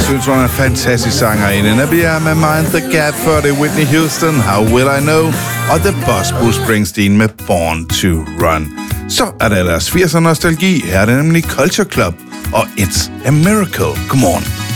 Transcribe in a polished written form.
synes, hun er en fantastisk sangerinde. Nabia med Mind the Gap, før det Whitney Houston, How Will I Know, og The Boss Bruce Springsteen med Born to Run. Så er der ellers 80'er nostalgi. Her er det nemlig Culture Club og It's a Miracle. Godmorgen.